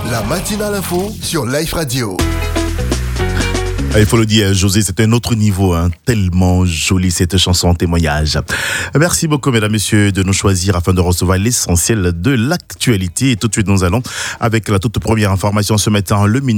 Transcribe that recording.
La matinale info sur Life Radio. Il faut le dire, José, c'est un autre niveau, tellement jolie cette chanson en témoignage. Merci beaucoup, mesdames, messieurs, de nous choisir afin de recevoir l'essentiel de l'actualité. Et tout de suite, nous allons avec la toute première information ce matin, le